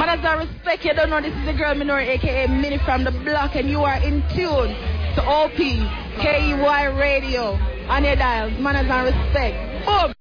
Manners and respect. You don't know this is the girl Minori, aka Minnie from the block, and you are in tune to OP KEY Radio on your dials. Manners and respect. Boom.